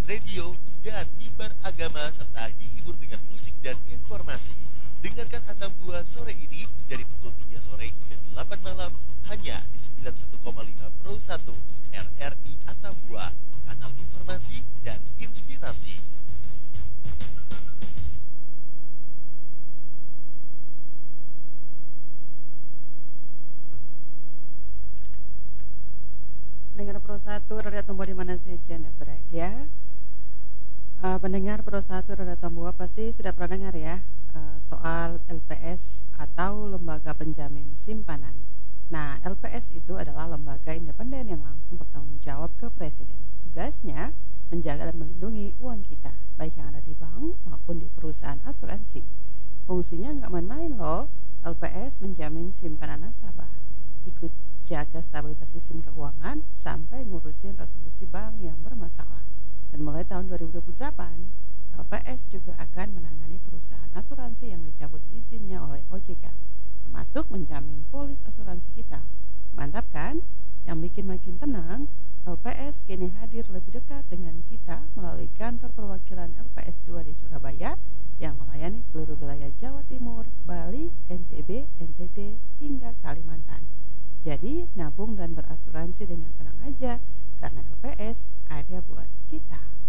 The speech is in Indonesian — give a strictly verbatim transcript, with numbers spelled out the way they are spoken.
radio, dan mimbar agama serta dihibur dengan musik dan informasi. Dengarkan Atambua sore ini dari pukul tiga sore hingga delapan malam hanya di sembilan puluh satu koma lima Pro satu R R I Atambua, kanal informasi dan inspirasi. Pendengar Pro satu Radio Tambua di mana saja Anda berada. Uh, pendengar Pro satu Radio Tambua pasti sudah pernah dengar ya uh, soal L P S atau Lembaga Penjamin Simpanan. Nah, L P S itu adalah lembaga independen yang langsung bertanggung jawab ke Presiden. Tugasnya menjaga dan melindungi uang kita, baik yang ada di bank maupun di perusahaan asuransi. Fungsinya nggak main-main loh. L P S menjamin simpanan nasabah, ikut jaga stabilitas sistem keuangan sampai ngurusin resolusi bank yang bermasalah. Dan mulai tahun dua ribu dua puluh delapan, L P S juga akan menangani perusahaan asuransi yang dicabut izinnya oleh O J K, termasuk menjamin polis asuransi kita. Mantap kan? Yang bikin makin tenang, L P S kini hadir lebih dekat dengan kita melalui kantor perwakilan L P S dua di Surabaya yang melayani seluruh wilayah Jawa Timur, Bali, N T B, N T T, hingga Kalimantan. Jadi, nabung dan berasuransi dengan tenang aja, karena L P S ada buat kita.